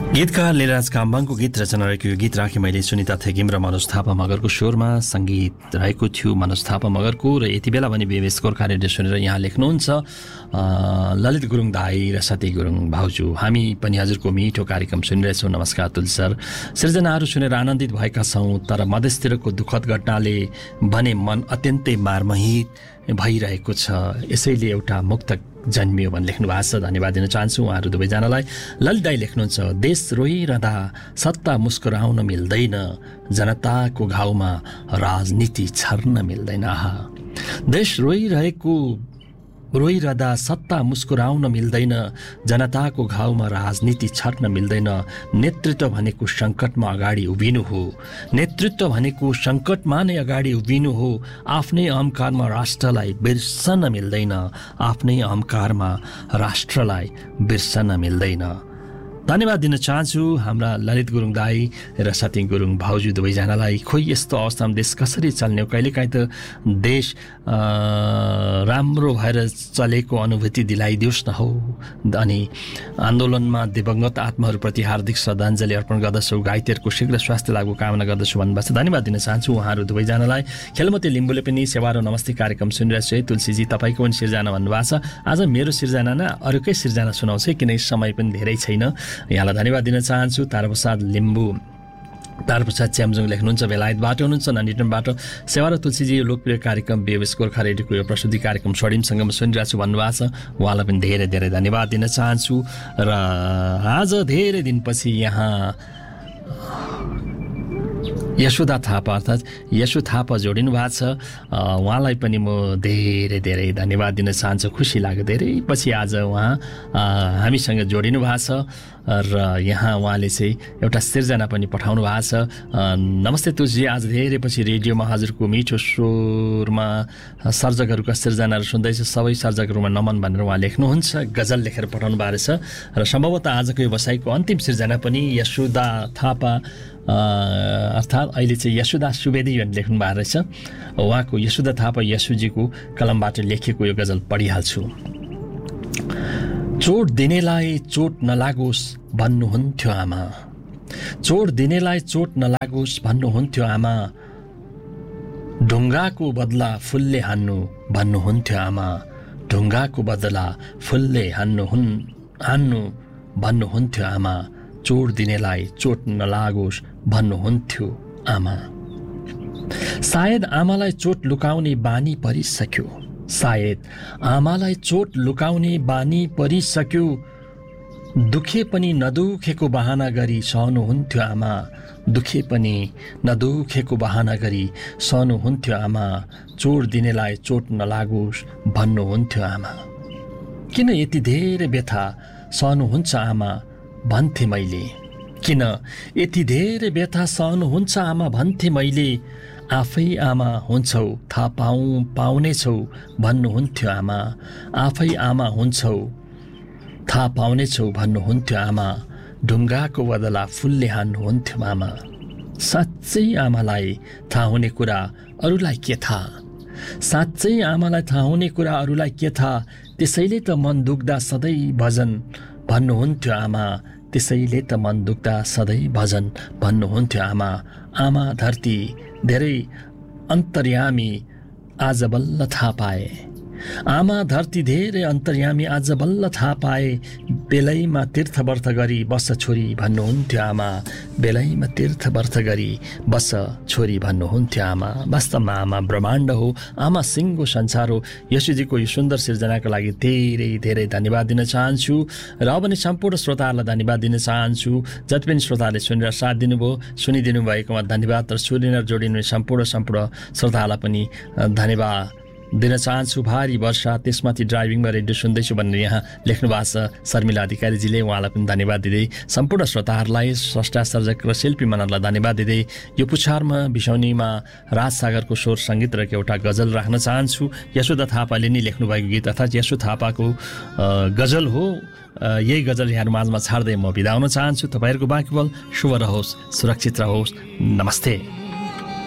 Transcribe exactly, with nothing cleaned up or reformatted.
गीतकार लीलाराज काम्बाङको गीत रचना रहेको यो गीत राखेँ मैले सुनिता थेगिम र मनोज थापा मगरको स्वरमा सङ्गीत रहेको थियो मनोज थापा मगरको। र यति बेला भने बेबेस गोर्खा रेडियो सुनेर यहाँ लेख्नुहुन्छ ललित गुरुङ दाई र सती गुरुङ भाउजू, हामी पनि हजुरको मिठो कार्यक्रम सुनिरहेछौँ। नमस्कार तुल सर, सिर्जनाहरू सुनेर आनन्दित भएका छौँ, तर मधेसतिरको दुःखद घटनाले भने मन अत्यन्तै मार्महित भइरहेको छ, यसैले एउटा मुक्तक जन्मियो भने लेख्नु भएको छ। धन्यवाद दिन चाहन्छु उहाँहरू दुवैजनालाई। ललित दाई लेख्नुहुन्छ, देश रोइरहँदा सत्ता मुस्कुराउन मिल्दैन, जनताको घाउमा राजनीति छर्न मिल्दैन। आहा, देश रोइरहेको रोइरहँदा सत्ता मुस्कुराउन मिल्दैन, जनताको घाउमा राजनीति छर्न मिल्दैन। नेतृत्व भनेको सङ्कटमा अगाडि उभिनु हो, नेतृत्व भनेको सङ्कटमा नै अगाडि उभिनु हो। आफ्नै अहङ्कारमा राष्ट्रलाई बिर्सन मिल्दैन, आफ्नै अहङ्कारमा राष्ट्रलाई बिर्सन मिल्दैन। धन्यवाद दिन चाहन्छु हाम्रा ललित गुरुङ दाई र सती गुरुङ भाउजू दुवैजनालाई। खोइ यस्तो अवस्थामा देश कसरी चल्ने हो, कहिलेकाहीँ त देश राम्रो भएर चलेको अनुभूति दिलाइदियोस् न हो। अनि आन्दोलनमा दिवंगत आत्माहरूप्रति हार्दिक श्रद्धाञ्जली अर्पण गर्दछु, घाइतेहरूको शीघ्र स्वास्थ्य लागु कामना गर्दछु भन्नुभएको छ। धन्यवाद दिन चाहन्छु उहाँहरू दुवैजनालाई। खेलमती लिम्बूले पनि सेवा र नमस्ते कार्यक्रम सुनिरहेछु है तुलसीजी, तपाईँको पनि सिर्जना भन्नुभएको छ। आज मेरो सिर्जना न अरूकै सिर्जना सुनाउँछ किन समय पनि धेरै छैन। यहाँलाई धन्यवाद दिन चाहन्छु। तारप्रसाद लिम्बू तारप्रसाद च्याम्जुङ लेख्नुहुन्छ, बेलायतबाट हुनुहुन्छ, ननिटनबाट। सेवा र तुलसीजी, यो लोकप्रिय कार्यक्रम बेबेस गोर्खा रेडियोको यो प्रस्तुति कार्यक्रम स्वर्णिमसँगमा सुनिरहेको छु भन्नुभएको छ। उहाँलाई पनि धेरै धेरै धन्यवाद दिन चाहन्छु। र आज धेरै दिनपछि यहाँ यशोदा थापा अर्थात् यशु थापा जोडिनु भएको छ, उहाँलाई पनि म धेरै धेरै धन्यवाद दिन चाहन्छु। खुसी लाग्यो धेरै पछि आज उहाँ हामीसँग जोडिनु भएको छ र यहाँ उहाँले चाहिँ एउटा सिर्जना पनि पठाउनु भएको छ। नमस्ते तुलसी, आज धेरै पछि रेडियोमा हजुरको मिठो स्वरमा सर्जकहरूका सिर्जनाहरू सुन्दैछ, सबै सर्जकहरूमा नमन भनेर उहाँ लेख्नुहुन्छ, गजल लेखेर पठाउनु भएको रहेछ। र सम्भवतः आजको यो बसाइको अन्तिम सिर्जना पनि यशोदा थापा अर्थात् अहिले चाहिँ यशोदा सुवेदी भनेर लेख्नु भएको रहेछ। उहाँको यशोदा थापा यशुजीको कलमबाट लेखिएको यो गजल पढिहाल्छु। चोट दिनेलाई चोट नलागोस् भन्नुहुन्थ्यो आमा, चोट दिनेलाई चोट नलागोस् भन्नुहुन्थ्यो आमा, ढुङ्गाको बदला फुलले हान्नु भन्नुहुन्थ्यो आमा, ढुङ्गाको बदला फुलले हान्नु हुन् हान्नु भन्नुहुन्थ्यो आमा, चोट दिनेलाई चोट नलागोस् भन्नुहुन्थ्यो आमा। सायद आमालाई चोट लुकाउने बानी परिसक्यो, सायद आमालाई चोट लुकाउने बानी परिसक्यो, दुखे पनि नदुखेको बहाना गरी सहनुहुन्थ्यो आमा, दुखे पनि नदुखेको बहाना गरी सहनुहुन्थ्यो आमा, चोट दिनेलाई चोट नलागोस् भन्नुहुन्थ्यो आमा। किन यति धेरै व्यथा सहनुहुन्छ आमा भन्थे मैले, किन यति धेरै व्यथा सहनुहुन्छ आमा भन्थे मैले, आफै आमा हुन्छौ थाहा पाउ पाउनेछौ भन्नुहुन्थ्यो आमा, आफै आमा हुन्छौ थाहा पाउनेछौ भन्नुहुन्थ्यो आमा, ढुङ्गाको बदला फुलले हान्नुहुन्थ्यो आमा। साँच्चै आमालाई थाहा हुने कुरा अरूलाई के थाहा, साँच्चै आमालाई थाहा हुने कुरा अरूलाई के थाहा, त्यसैले त मन दुख्दा सधैँ भजन भन्नुहुन्थ्यो आमा, त्यसैले त मन दुख्दा सधैँ भजन भन्नुहुन्थ्यो आमा। आमा धरती धेरै अन्तर्यामी आज बल्ल थाहा पाए, आमा धरती धेरै अन्तर्यामी आज बल्ल थाहा पाए, बेलैमा तीर्थव्रत गरी बस छोरी भन्नुहुन्थ्यो आमा, बेलैमा तीर्थव्रत गरी बस छोरी भन्नुहुन्थ्यो आमा। वास्तवमा आमा ब्रह्माण्ड हो, आमा सिङ्गो संसार हो। यशुजीको यो सुन्दर सिर्जनाको लागि धेरै धेरै धन्यवाद दिन चाहन्छु र अब पनि सम्पूर्ण श्रोताहरूलाई धन्यवाद दिन चाहन्छु। जति पनि श्रोताहरूले सुनेर साथ दिनुभयो, सुनिदिनु भएकोमा धन्यवाद। र सुनेर जोडिनु सम्पूर्ण सम्पूर्ण श्रोताहरूलाई पनि धन्यवाद दिन चाहन्छु। भारी वर्षा त्यसमाथि ड्राइभिङमा रेडियो सुन्दैछु भनेर यहाँ लेख्नु भएको छ शर्मिला अधिकारीजीले, उहाँलाई पनि धन्यवाद दिँदै सम्पूर्ण श्रोताहरूलाई, स्रष्टा सर्जक र शिल्पी मनहरूलाई धन्यवाद दिँदै यो पुछारमा बिसौनीमा राजसागरको स्वर सङ्गीत रहेको एउटा गजल राख्न चाहन्छु। यशोदा थापाले नै लेख्नुभएको गीत अर्थात् यशो थापाको गजल हो। यही गजल यहाँहरू माझमा छाड्दै म बिदा हुन चाहन्छु। तपाईँहरूको बाँकी पल शुभ रहोस्, सुरक्षित रहोस्। नमस्ते।